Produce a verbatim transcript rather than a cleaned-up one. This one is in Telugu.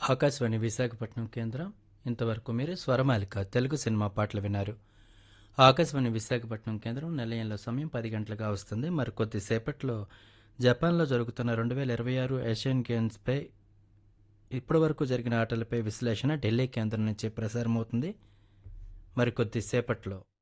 ఆకాశవాణి విశాఖపట్నం కేంద్రం. ఇంతవరకు మీరు స్వరమాలిక తెలుగు సినిమా పాటలు విన్నారు. ఆకాశవాణి విశాఖపట్నం కేంద్రం నిలయంలో సమయం పది గంటలుగా వస్తుంది. మరి కొద్దిసేపట్లో జపాన్లో జరుగుతున్న రెండు వేల ఇరవై ఆరు ఏషియన్ గేమ్స్పై ఇప్పటి వరకు జరిగిన ఆటలపై విశ్లేషణ ఢిల్లీ కేంద్రం నుంచి ప్రసారమవుతుంది. మరి కొద్దిసేపట్లో